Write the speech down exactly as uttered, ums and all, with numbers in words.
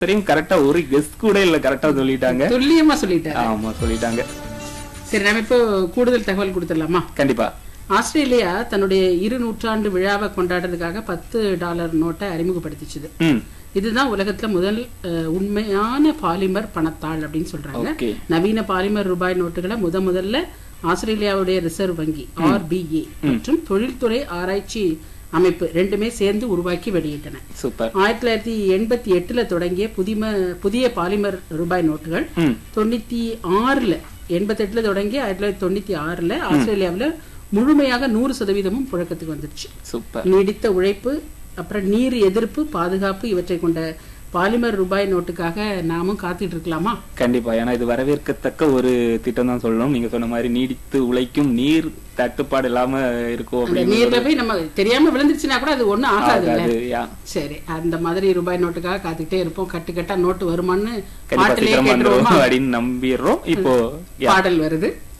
தெரியும் கரெக்டா ஒரு கெஸ் கூட இல்ல, கரெக்டா சொல்லிட்டாங்க. துல்லியமா சொல்லிட்டாங்க. ஆமா சொல்லிட்டாங்க. சரி, நம்ம இப்போ கூடுதல் தகவல் கொடுத்துடலாமா? கண்டிப்பா. ஆஸ்திரேலியா தன்னுடைய இரு நூற்றாண்டு விழாவை கொண்டாடுறதுக்காக பத்து டாலர் நோட்டை அறிமுகப்படுத்திச்சுது. இதுதான் உலகத்துல முதல் உண்மையான பாலிமர் பணத்தாள் அப்படின்னு சொல்றாங்க. நவீன பாலிமர் ரூபாய் நோட்டுகளை முத முதல்ல ஆஸ்திரேலியாவுடைய ரிசர்வ் வங்கி ஆர்பிஏ மற்றும் தொழில்துறை ஆராய்ச்சி அமைப்பு ரெண்டுமே சேர்ந்து உருவாக்கி வெளியிட்டன. ஆயிரத்தி தொள்ளாயிரத்தி எண்பத்தி எட்டுல தொடங்கிய புதிய புதிய பாலிமர் ரூபாய் நோட்டுகள் தொண்ணூத்தி ஆறுல எண்பத்தி எட்டுல தொடங்கி ஆயிரத்தி தொள்ளாயிரத்தி தொண்ணூத்தி ஆறுல ஆஸ்திரேலியாவில முழுமையாக நூறு சதவீதமும் புழக்கத்துக்கு வந்துருச்சு. நீடித்த உழைப்பு, அப்புறம் நீர் எதிர்ப்பு, பாதுகாப்பு இவற்றை கொண்ட பாலிமர் ரூபாய் நோட்டுக்காக நாமும் காத்துட்டு இருக்கலாமா? கண்டிப்பா. ஏன்னா இது வரவேற்கத்தக்க ஒரு திட்டம் தான் சொல்லணும். நீங்க சொன்ன மாதிரி நீடித்து உழைக்கும், நீர் தட்டுப்பாடு இல்லாம இருக்கும். நீர்ல போய் நம்ம தெரியாம விழுந்துருச்சுன்னா கூட அது ஒண்ணும் ஆகாது. சரி, அந்த மாதிரி ரூபாய் நோட்டுக்காக காத்துக்கிட்டே இருப்போம். கட்டு கட்டா நோட்டு வருமானு அப்படின்னு நம்பிடுறோம். இப்போ பாடல் வருது.